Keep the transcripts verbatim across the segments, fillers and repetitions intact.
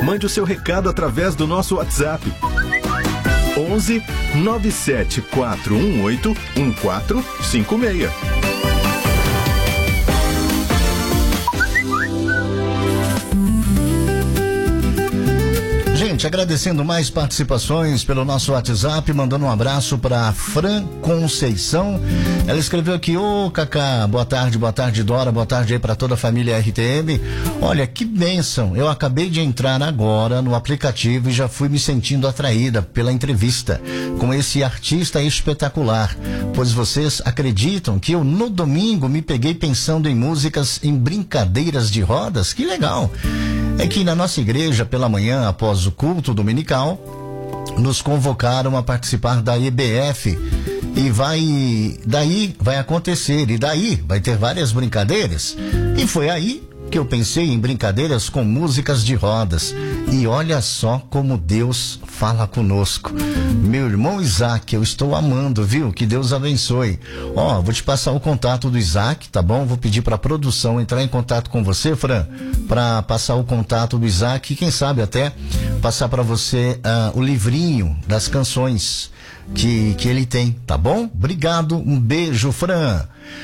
Mande o seu recado através do nosso WhatsApp. onze nove sete quatro um oito um quatro cinco seis. Gente, agradecendo mais participações pelo nosso WhatsApp, mandando um abraço para Fran Conceição. Ela escreveu aqui: ô Cacá, boa tarde, boa tarde Dora, boa tarde aí para toda a família R T M. Olha, que bênção, eu acabei de entrar agora no aplicativo e já fui me sentindo atraída pela entrevista com esse artista espetacular, pois vocês acreditam que eu no domingo me peguei pensando em músicas em brincadeiras de rodas? Que legal! É que na nossa igreja, pela manhã, após o culto dominical, nos convocaram a participar da E B F e vai, daí vai acontecer, e daí vai ter várias brincadeiras. E foi aí que eu pensei em brincadeiras com músicas de rodas. E olha só como Deus fala conosco. Meu irmão Isaac, eu estou amando, viu? Que Deus abençoe. Ó, vou te passar o contato do Isaac, tá bom? Vou pedir para a produção entrar em contato com você, Fran, para passar o contato do Isaac e quem sabe até passar para você uh, o livrinho das canções que, que ele tem, tá bom? Obrigado, um beijo, Fran.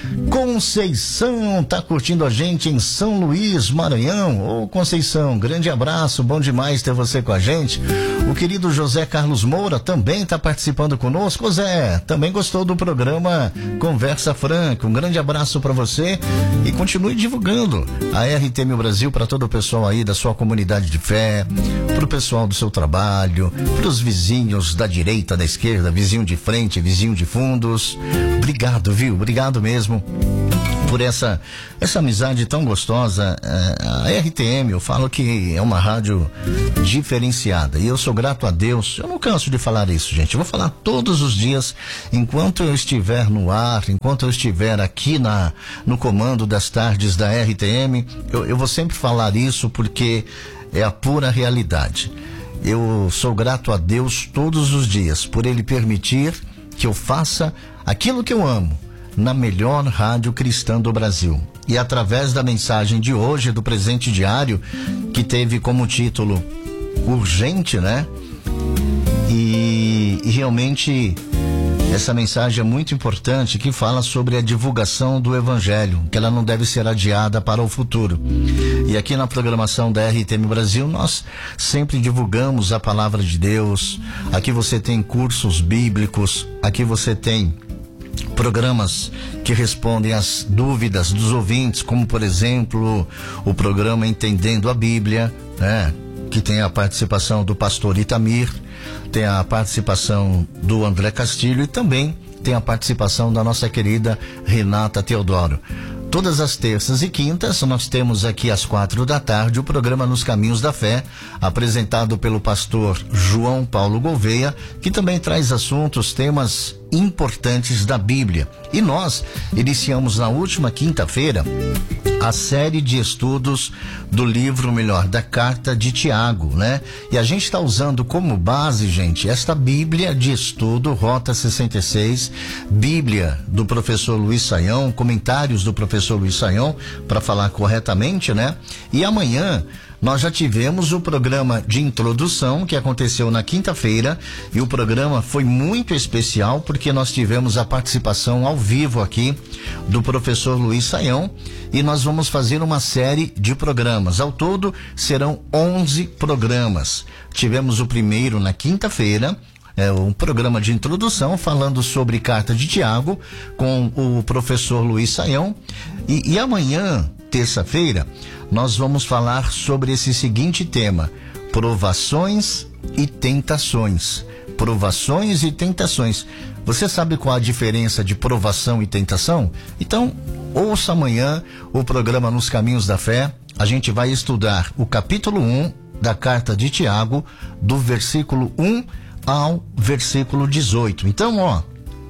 Conceição tá curtindo a gente em São Luís, Maranhão. Ô Conceição, grande abraço, bom demais ter você com a gente. O querido José Carlos Moura também tá participando conosco. Ô Zé, também gostou do programa Conversa Franca. Um grande abraço para você e continue divulgando a R T M Brasil para todo o pessoal aí da sua comunidade de fé, pro pessoal do seu trabalho, pros vizinhos da direita, da esquerda, vizinho de frente, vizinho de fundos. Obrigado, viu? Obrigado mesmo por essa essa amizade tão gostosa. A R T M, eu falo que é uma rádio diferenciada e eu sou grato a Deus. Eu não canso de falar isso, gente. Eu vou falar todos os dias enquanto eu estiver no ar, enquanto eu estiver aqui na, no comando das tardes da R T M. Eu, eu vou sempre falar isso porque é a pura realidade. Eu sou grato a Deus todos os dias por Ele permitir que eu faça aquilo que eu amo na melhor rádio cristã do Brasil. E através da mensagem de hoje, do presente diário, que teve como título Urgente, né? E, e realmente essa mensagem é muito importante, que fala sobre a divulgação do Evangelho, que ela não deve ser adiada para o futuro. E aqui na programação da R T M Brasil, nós sempre divulgamos a palavra de Deus. Aqui você tem cursos bíblicos, aqui você tem programas que respondem às dúvidas dos ouvintes, como por exemplo o programa Entendendo a Bíblia, né? Que tem a participação do pastor Itamir, tem a participação do André Castilho e também tem a participação da nossa querida Renata Teodoro. Todas as terças e quintas nós temos aqui às quatro da tarde o programa Nos Caminhos da Fé, apresentado pelo pastor João Paulo Gouveia, que também traz assuntos, temas importantes da Bíblia. E nós iniciamos na última quinta-feira a série de estudos do livro, melhor, da carta de Tiago, né? E a gente está usando como base, gente, esta Bíblia de estudo, Rota sessenta e seis, Bíblia do professor Luiz Saião, comentários do professor Luiz Saião, para falar corretamente, né? E amanhã nós já tivemos o programa de introdução que aconteceu na quinta-feira e o programa foi muito especial porque nós tivemos a participação ao vivo aqui do professor Luiz Saião e nós vamos fazer uma série de programas. Ao todo serão onze programas. Tivemos o primeiro na quinta-feira, é um programa de introdução falando sobre Carta de Tiago com o professor Luiz Saião e, e amanhã, terça-feira, nós vamos falar sobre esse seguinte tema: provações e tentações. Provações e tentações. Você sabe qual a diferença de provação e tentação? Então, ouça amanhã o programa Nos Caminhos da Fé. A gente vai estudar o capítulo um da Carta de Tiago, do versículo um ao versículo dezoito. Então, ó,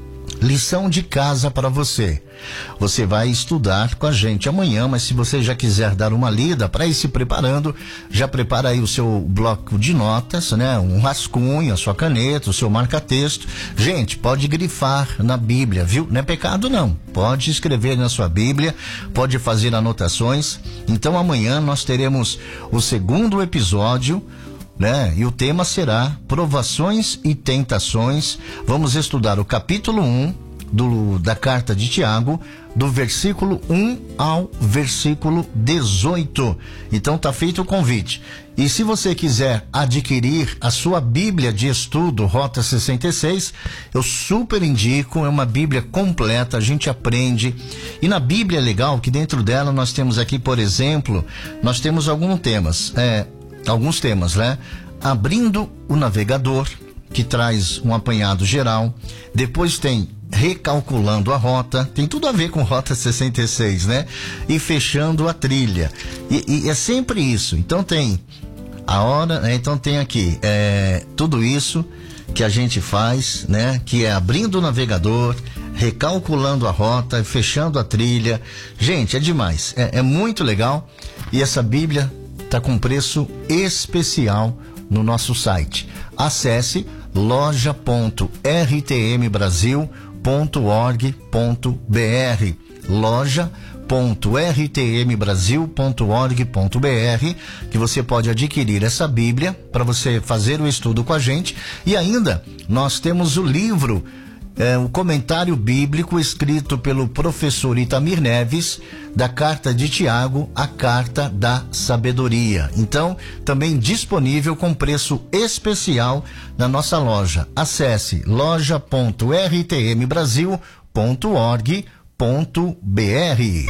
lição de casa para você. Você vai estudar com a gente amanhã, mas se você já quiser dar uma lida para ir se preparando, já prepara aí o seu bloco de notas, né? Um rascunho, a sua caneta, o seu marca-texto. Gente, pode grifar na Bíblia, viu? Não é pecado não. Pode escrever na sua Bíblia, pode fazer anotações. Então amanhã nós teremos o segundo episódio, né? E o tema será provações e tentações. Vamos estudar o capítulo um do, da carta de Tiago, do versículo um ao versículo dezoito. Então tá feito o convite. E se você quiser adquirir a sua Bíblia de estudo Rota sessenta e seis, eu super indico, é uma Bíblia completa, a gente aprende. E na Bíblia é legal que dentro dela nós temos aqui, por exemplo, nós temos alguns temas, é, alguns temas, né? Abrindo o navegador, que traz um apanhado geral. Depois tem recalculando a rota, tem tudo a ver com Rota sessenta e seis, né? E fechando a trilha. E, e é sempre isso. Então tem a hora, né? Então tem aqui é, tudo isso que a gente faz, né? Que é abrindo o navegador, recalculando a rota, fechando a trilha. Gente, é demais. É, é muito legal. E essa Bíblia está com preço especial no nosso site. Acesse loja ponto r t m brasil ponto org ponto b r, loja ponto r t m brasil ponto org ponto b r, que você pode adquirir essa Bíblia para você fazer o estudo com a gente. E ainda nós temos o livro, é, o comentário bíblico escrito pelo professor Itamir Neves, da carta de Tiago, a carta da sabedoria. Então, também disponível com preço especial na nossa loja. Acesse loja ponto r t m brasil ponto org ponto b r.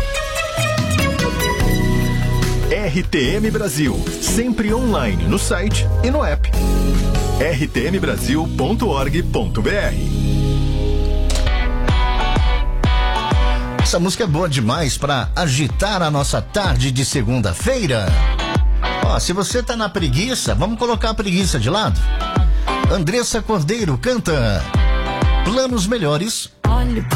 R T M Brasil, sempre online no site e no app. r t m brasil ponto org ponto b r. Essa música é boa demais para agitar a nossa tarde de segunda-feira. Ó, se você tá na preguiça, vamos colocar a preguiça de lado. Andressa Cordeiro canta Planos Melhores.